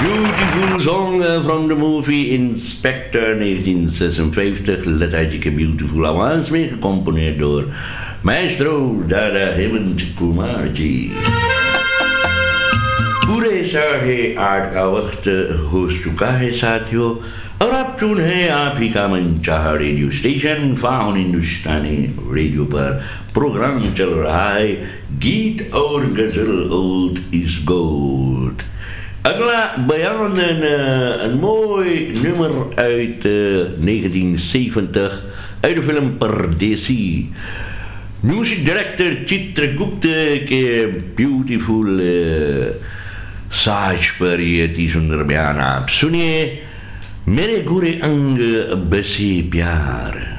Beautiful song from the movie Inspector 1956. Lettertje Beautiful Avance mee gecomponeerd door maestro Dada Hemant Kumarji. पूरे साढ़े 8 का वक्त हो चुका है साथियों और आप चुन है आप ही का मनचाहा रेडियो स्टेशन फाउन हिंदुस्तानी रेडियो पर प्रोग्राम चल रहा है गीत और गजल ओud is gold. Agla beyond een mooi nummer uit 1970 uit de film Pardesi. Music director Chitragupta के beautiful साज पर ये अति सुंदर बयान आप सुनिए मेरे गोरे अंग बसे प्यार.